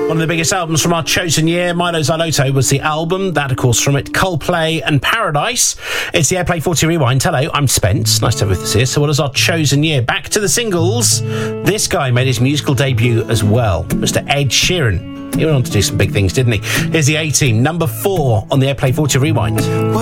One of the biggest albums from our chosen year, Milo Xyloto, was the album. That, of course, from it, Coldplay and Paradise. It's the Airplay 40 Rewind. Hello, I'm Spence. Nice to have with us here. So what is our chosen year? Back to the singles. This guy made his musical debut as well, Mr. Ed Sheeran. He went on to do some big things, didn't he? Here's the A-Team, number 4 on the Airplay 40 Rewind.